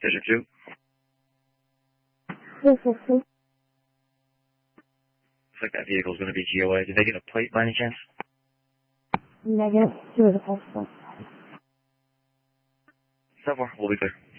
District 2. District 2. Looks like that vehicle's going to be GOA. Did they get a plate by any chance? Negative. 2 is a false. 7-4, we'll be clear.